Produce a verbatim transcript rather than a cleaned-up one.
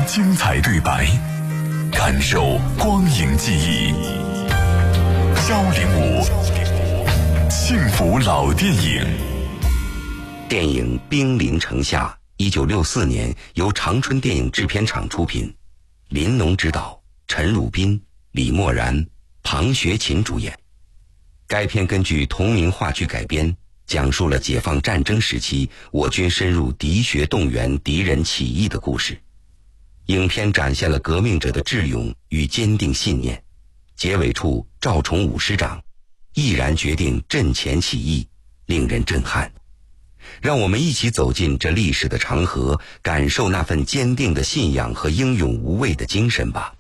精彩对白，感受光影记忆。幺零五幸福老电影。 电影《兵临城下》一九六四年由长春电影制片厂出品，林农执导，陈汝彬、李默然、庞学勤主演。该片根据同名话剧改编，讲述了解放战争时期我军深入敌穴动员敌人起义的故事。影片展现了革命者的智勇与坚定信念。结尾处，赵崇武师长毅然决定阵前起义，令人震撼。让我们一起走进这历史的长河，感受那份坚定的信仰和英勇无畏的精神吧。